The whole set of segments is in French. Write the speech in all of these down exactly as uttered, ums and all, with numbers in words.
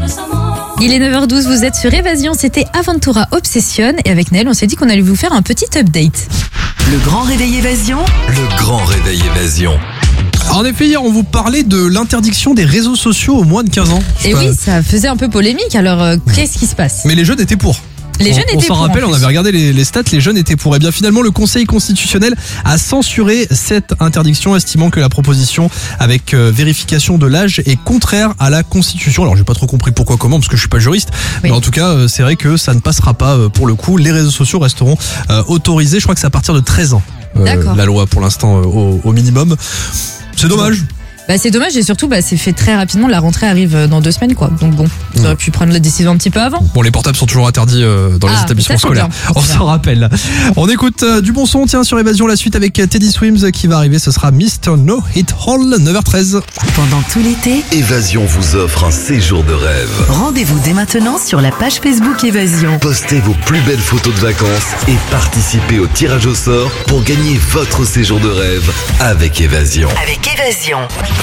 Il est neuf heures douze, vous êtes sur Évasion, c'était Aventura Obsession et avec Nel, on s'est dit qu'on allait vous faire un petit update. Le grand réveil Évasion. Le grand réveil Évasion. En effet, hier, on vous parlait de l'interdiction des réseaux sociaux aux moins de quinze ans. Et oui, ça faisait un peu polémique, alors euh, qu'est-ce qui se passe ? Mais les jeunes étaient pour. Les on, jeunes on étaient s'en pour, rappelle, en on plus. avait regardé les, les stats, les jeunes étaient pour. Et bien finalement, le Conseil constitutionnel a censuré cette interdiction, estimant que la proposition avec euh, vérification de l'âge est contraire à la Constitution. Alors j'ai pas trop compris pourquoi, comment, parce que je suis pas juriste. Oui. Mais en tout cas, euh, c'est vrai que ça ne passera pas euh, pour le coup. Les réseaux sociaux resteront euh, autorisés. Je crois que c'est à partir de treize ans. euh, D'accord. La loi pour l'instant euh, au, au minimum. C'est dommage. Bah, c'est dommage et surtout bah, c'est fait très rapidement, la rentrée arrive dans deux semaines quoi. Donc bon, ils auraient pu prendre la décision un petit peu avant. Bon, les portables sont toujours interdits euh, dans les Ah, établissements ça, c'est scolaires. bien. On C'est s'en bien. rappelle. On écoute euh, du bon son, tiens, sur Évasion, la suite avec Teddy Swims qui va arriver. Ce sera mister No Hit Hall, neuf heures treize. Pendant tout l'été, Évasion vous offre un séjour de rêve. rendez-vous dès maintenant sur la page Facebook Évasion. Postez vos plus belles photos de vacances et participez au tirage au sort pour gagner votre séjour de rêve avec Évasion. Avec Évasion.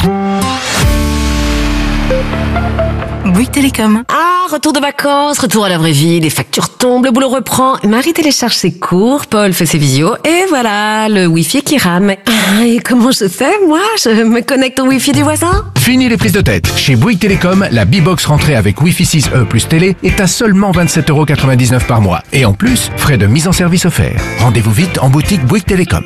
Bouygues Télécom. Ah, retour de vacances, retour à la vraie vie, les factures tombent, le boulot reprend, Marie télécharge ses cours, Paul fait ses visios, et voilà, le wifi qui rame. Ah, et comment je fais, moi? Je me connecte au wifi du voisin? Fini les prises de tête. Chez Bouygues Télécom, la B-Box rentrée avec Wi-Fi six E plus télé est à seulement vingt-sept euros quatre-vingt-dix-neuf par mois. Et en plus, frais de mise en service offerts. Rendez-vous vite en boutique Bouygues Télécom.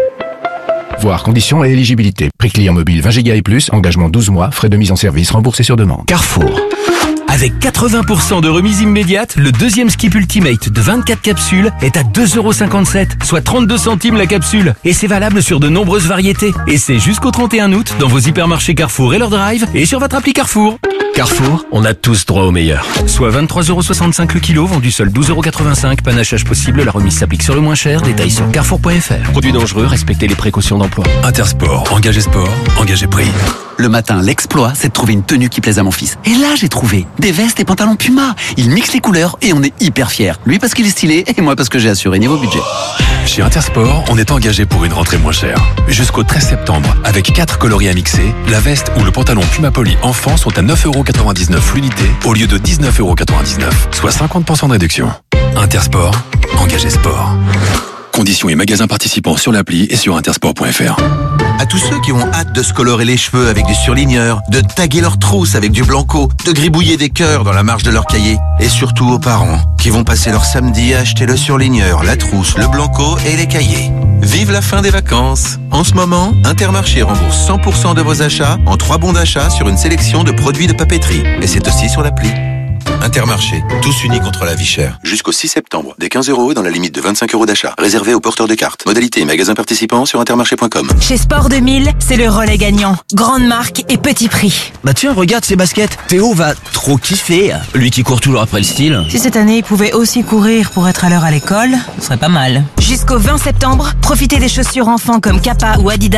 Voir conditions et éligibilité. Prix client mobile vingt giga et plus, engagement douze mois, frais de mise en service remboursés sur demande. Carrefour. Avec quatre-vingts pour cent de remise immédiate, le deuxième Skip Ultimate de vingt-quatre capsules est à deux euros cinquante-sept, soit trente-deux centimes la capsule. Et c'est valable sur de nombreuses variétés. Et c'est jusqu'au trente et un août dans vos hypermarchés Carrefour et leur drive et sur votre appli Carrefour. Carrefour, on a tous droit au meilleur. Soit vingt-trois euros soixante-cinq le kilo, vendu seul douze euros quatre-vingt-cinq. Panachage possible, la remise s'applique sur le moins cher. Détails sur carrefour point f r. Produits dangereux, respectez les précautions d'emploi. Intersport, engagé sport, engagé prix. Le matin, l'exploit, c'est de trouver une tenue qui plaise à mon fils. Et là, j'ai trouvé des vestes et pantalons Puma. Il mixe les couleurs et on est hyper fiers. Lui parce qu'il est stylé et moi parce que j'ai assuré niveau budget. Chez Intersport, on est engagé pour une rentrée moins chère. Jusqu'au treize septembre, avec quatre coloris à mixer, la veste ou le pantalon Puma Poly enfant sont à neuf euros quatre-vingt-dix-neuf l'unité au lieu de dix-neuf euros quatre-vingt-dix-neuf, soit cinquante pour cent de réduction. Intersport, engagé sport. Conditions et magasins participants sur l'appli et sur intersport point f r. À tous ceux qui ont hâte de se colorer les cheveux avec du surligneur, de taguer leurs trousses avec du blanco, de gribouiller des cœurs dans la marge de leur cahier. Et surtout aux parents qui vont passer leur samedi à acheter le surligneur, la trousse, le blanco et les cahiers. Vive la fin des vacances! En ce moment, Intermarché rembourse cent pour cent de vos achats en trois bons d'achat sur une sélection de produits de papeterie. Et c'est aussi sur l'appli. Intermarché, tous unis contre la vie chère. Jusqu'au six septembre, des quinze euros dans la limite de vingt-cinq euros d'achat. Réservé aux porteurs de cartes. Modalité et magasins participants sur intermarché point com. Chez Sport deux mille, c'est le relais gagnant. Grande marque et petit prix. Bah tiens, regarde ces baskets. Théo va trop kiffer. Lui qui court toujours après le style. Si cette année il pouvait aussi courir pour être à l'heure à l'école, ce serait pas mal. Jusqu'au vingt septembre, profitez des chaussures enfants comme Kappa ou Adidas